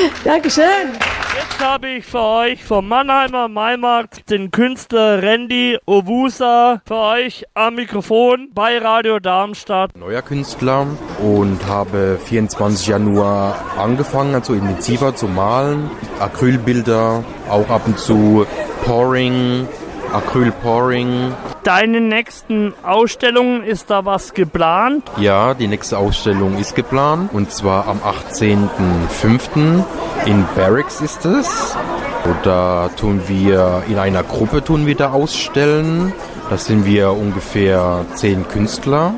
Dankeschön. Jetzt habe ich für euch vom Mannheimer Maimarkt den Künstler Randy Owusa für euch am Mikrofon bei Radio Darmstadt. Neuer Künstler und habe 24. Januar angefangen, also intensiver zu malen. Acrylbilder, auch ab und zu Pouring, Acryl-Pouring. Deine nächsten Ausstellungen, ist da was geplant? Ja, die nächste Ausstellung ist geplant und zwar am 18.05. in Barracks ist es. Da tun wir in einer Gruppe da ausstellen. Da sind wir ungefähr 10 Künstler.